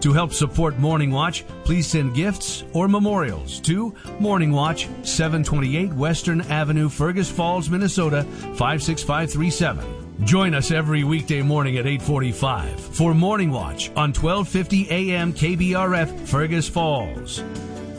To help support Morning Watch, please send gifts or memorials to Morning Watch, 728 Western Avenue, Fergus Falls, Minnesota, 56537. Join us every weekday morning at 8:45 for Morning Watch on 1250 AM KBRF, Fergus Falls.